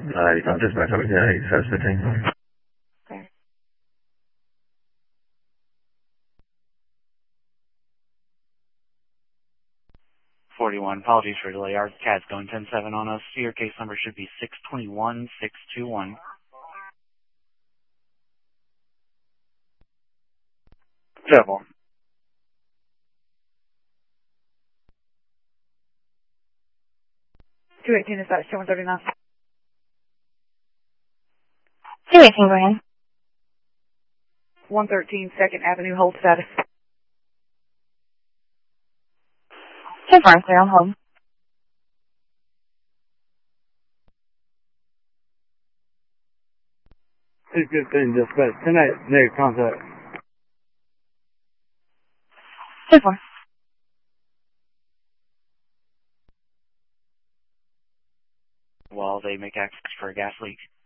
Dispatch over here, 8615. Okay. 41. Apologies for delay. Our CAD's going 10-7 on us. Your case number should be 621621. 7. 218 dispatch 2139. 218, go ahead. 113 2nd Avenue, hold status. 2 4, clear on hold. 215 dispatch. 10-8, negative contact. 2 4. While they make access for a gas leak.